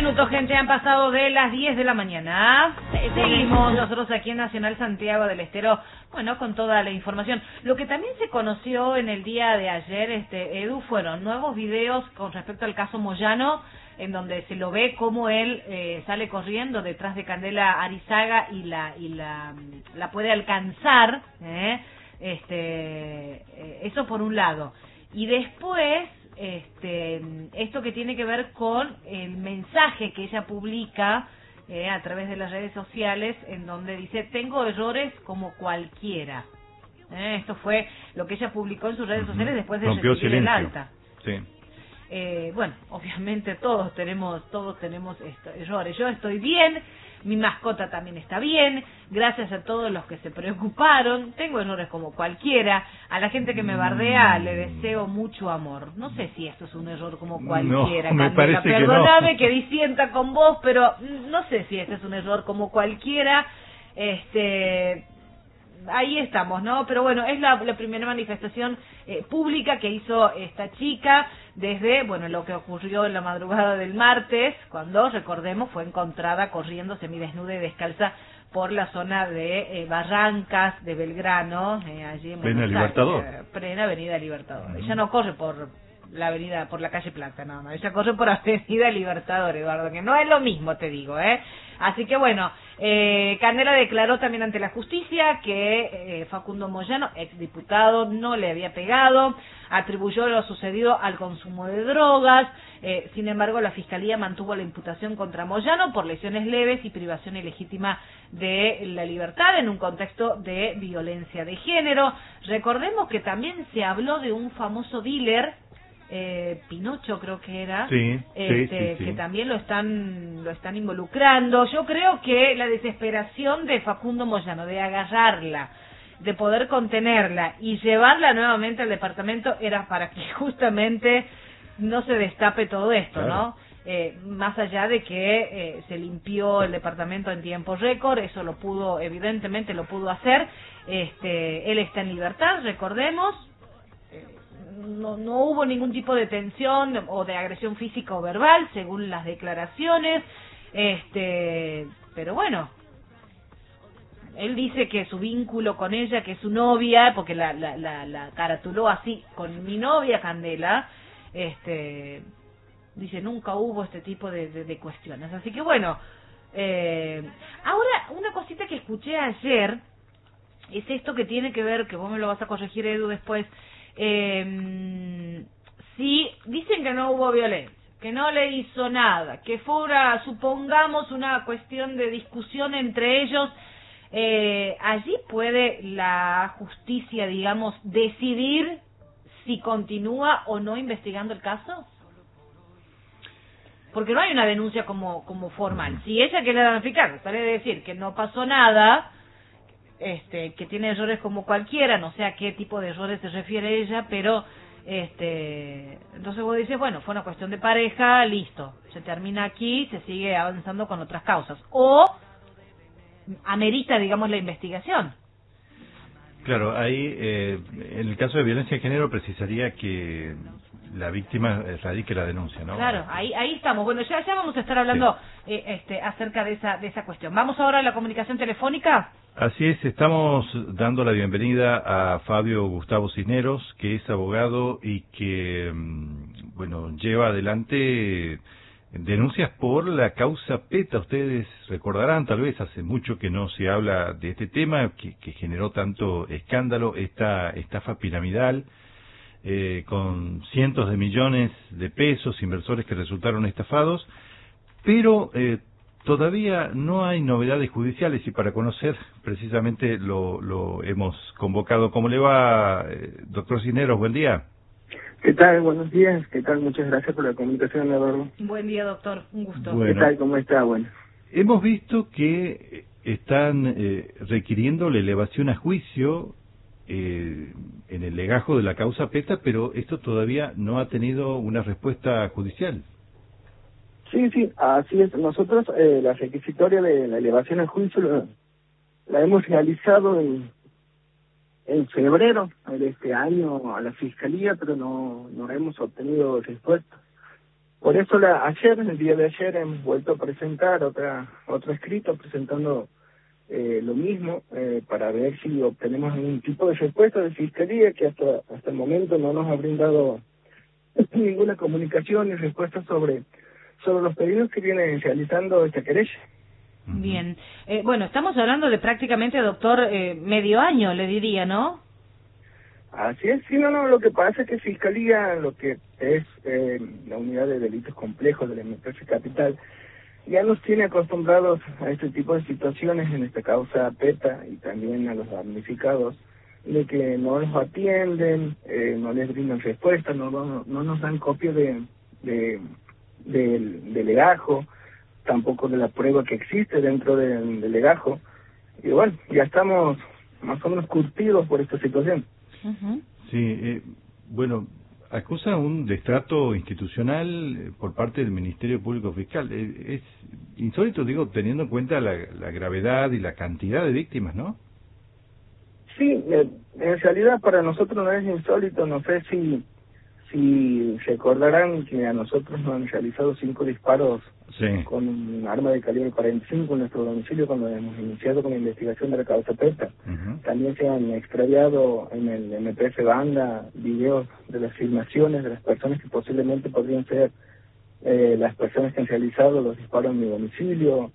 minutos, gente, han pasado de las 10 de la mañana. Seguimos nosotros aquí en Nacional Santiago del Estero, bueno, con toda la información. Lo que también se conoció en el día de ayer, Edu, fueron nuevos videos con respecto al caso Moyano, en donde se lo ve como él sale corriendo detrás de Candela Arizaga y la puede alcanzar, eso por un lado. Y después, esto que tiene que ver con el mensaje que ella publica a través de las redes sociales, en donde dice: tengo errores como cualquiera. Esto fue lo que ella publicó en sus redes sociales después de recibir el alta. Sí. Bueno, obviamente todos tenemos errores. Yo estoy bien, mi mascota también está bien, gracias a todos los que se preocuparon. Tengo errores como cualquiera. A la gente que me bardea le deseo mucho amor. No sé si esto es un error como cualquiera. No, me parece que no. Perdóname que disienta con vos, pero no sé si este es un error como cualquiera. Ahí estamos, ¿no? Pero bueno, es la primera manifestación pública que hizo esta chica desde, bueno, lo que ocurrió en la madrugada del martes, cuando, recordemos, fue encontrada corriendo semidesnuda y descalza por la zona de Barrancas de Belgrano, allí en Plena Libertador. Plena Avenida Libertador. Ella no corre por la avenida, por la calle Plata, no, ella corre por Avenida Libertador, Eduardo, que no es lo mismo, te digo, Así que bueno, Candela declaró también ante la justicia que Facundo Moyano, exdiputado, no le había pegado, atribuyó lo sucedido al consumo de drogas. Sin embargo, la Fiscalía mantuvo la imputación contra Moyano por lesiones leves y privación ilegítima de la libertad en un contexto de violencia de género. Recordemos que también se habló de un famoso dealer, Pinocho creo que era, sí. Que también lo están involucrando. Yo creo que la desesperación de Facundo Moyano de agarrarla, de poder contenerla y llevarla nuevamente al departamento era para que justamente no se destape todo esto, claro. ¿no? Más allá de que se limpió el departamento en tiempo récord, eso evidentemente lo pudo hacer. Él está en libertad, recordemos. No hubo ningún tipo de tensión o de agresión física o verbal, según las declaraciones. Pero bueno, él dice que su vínculo con ella, que es su novia, porque la caratuló así, con mi novia Candela, dice, nunca hubo este tipo de cuestiones. Así que bueno, ahora una cosita que escuché ayer es esto que tiene que ver, que vos me lo vas a corregir, Edu, después. Si dicen que no hubo violencia, que no le hizo nada, que fuera, supongamos, una cuestión de discusión entre ellos, allí puede la justicia, digamos, decidir si continúa o no investigando el caso. Porque no hay una denuncia como formal. Si ella quiere ramificar, sale de decir que no pasó nada, que tiene errores como cualquiera, no sé a qué tipo de errores se refiere ella, pero entonces vos dices, bueno, fue una cuestión de pareja, listo, se termina aquí, se sigue avanzando con otras causas, o amerita, digamos, la investigación. Claro, ahí, en el caso de violencia de género, precisaría que la víctima radique la denuncia, ¿no? Claro, ahí estamos. Bueno, ya vamos a estar hablando acerca de esa cuestión. Vamos ahora a la comunicación telefónica. Así es, estamos dando la bienvenida a Fabio Gustavo Cisneros, que es abogado y que, bueno, lleva adelante denuncias por la causa PETA. Ustedes recordarán, tal vez hace mucho que no se habla de este tema, que generó tanto escándalo, esta estafa piramidal, con cientos de millones de pesos, inversores que resultaron estafados, pero todavía no hay novedades judiciales, y para conocer precisamente lo hemos convocado. ¿Cómo le va, doctor Cisneros? Buen día. ¿Qué tal? Buenos días. ¿Qué tal? Muchas gracias por la comunicación, Eduardo. Buen día, doctor. Un gusto. Bueno, ¿qué tal? ¿Cómo está? Bueno, hemos visto que están requiriendo la elevación a juicio en el legajo de la causa PETA, pero esto todavía no ha tenido una respuesta judicial. sí, así es. Nosotros la requisitoria de la elevación a juicio la hemos realizado en febrero de este año a la Fiscalía, pero no hemos obtenido respuesta. Por eso el día de ayer, hemos vuelto a presentar otro escrito presentando lo mismo, para ver si obtenemos algún tipo de respuesta de Fiscalía, que hasta el momento no nos ha brindado ninguna comunicación ni respuesta sobre los pedidos que viene realizando esta querella. Bien. Bueno, estamos hablando de prácticamente, doctor, medio año, le diría, ¿no? Así es, sí, no, lo que pasa es que Fiscalía, lo que es la unidad de delitos complejos de la MPF Capital, ya nos tiene acostumbrados a este tipo de situaciones en esta causa PETA y también a los damnificados, de que no los atienden, no les brindan respuesta, no nos dan copia del legajo, tampoco de la prueba que existe dentro del legajo. Y bueno, ya estamos más o menos curtidos por esta situación. Sí, bueno, acusa un destrato institucional por parte del Ministerio Público Fiscal. Es insólito, digo, teniendo en cuenta la gravedad y la cantidad de víctimas, ¿no? Sí, en realidad para nosotros no es insólito. No sé si recordarán que a nosotros nos han realizado 5 disparos con un arma de calibre 45 en nuestro domicilio cuando hemos iniciado con la investigación de la causa PETA. También se han extraviado en el MPF Banda videos de las filmaciones de las personas que posiblemente podrían ser las personas que han realizado los disparos en mi domicilio,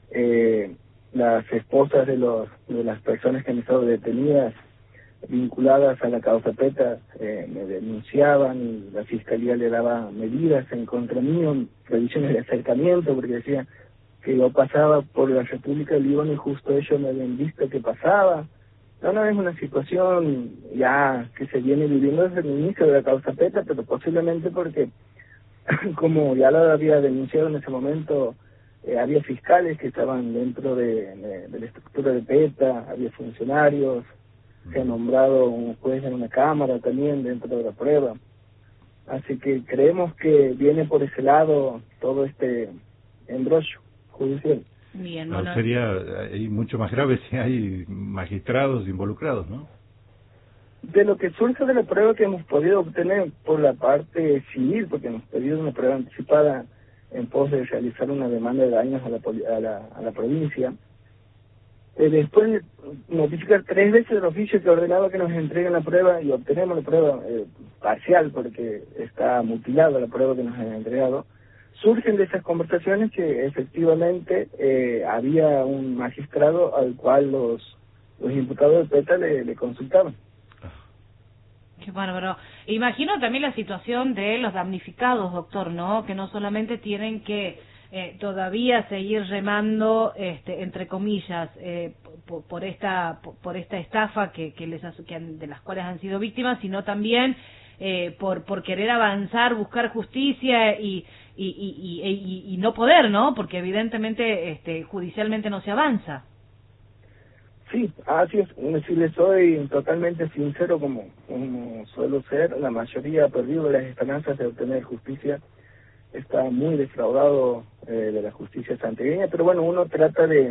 las esposas de las personas que han estado detenidas vinculadas a la causa PETA me denunciaban y la Fiscalía le daba medidas en contra mío, previsiones de acercamiento, porque decía que yo pasaba por la República del Líbano y justo ellos me habían visto que pasaba. No es una situación ya que se viene viviendo desde el inicio de la causa PETA, pero posiblemente porque, como ya lo había denunciado en ese momento, había fiscales que estaban dentro de la estructura de PETA, había funcionarios, se ha nombrado un juez en una cámara también dentro de la prueba. Así que creemos que viene por ese lado todo este embrollo judicial. Bien, bueno. Sería mucho más grave si hay magistrados involucrados, ¿no? De lo que surge de la prueba que hemos podido obtener por la parte civil, porque hemos pedido una prueba anticipada en pos de realizar una demanda de daños a la provincia, después de notificar 3 veces el oficio que ordenaba que nos entreguen la prueba y obtenemos la prueba parcial porque está mutilada la prueba que nos han entregado, surgen de esas conversaciones que efectivamente había un magistrado al cual los imputados de PETA le consultaban. Qué bárbaro. Imagino también la situación de los damnificados, doctor, ¿no? Que no solamente tienen que todavía seguir remando, entre comillas, por esta estafa de las cuales han sido víctimas, sino también por querer avanzar, buscar justicia y no poder, ¿no? Porque evidentemente judicialmente no se avanza. Sí, así es. Si le soy totalmente sincero, como suelo ser, la mayoría ha perdido las esperanzas de obtener justicia. Está muy defraudado de la justicia santiagueña, pero bueno, uno trata de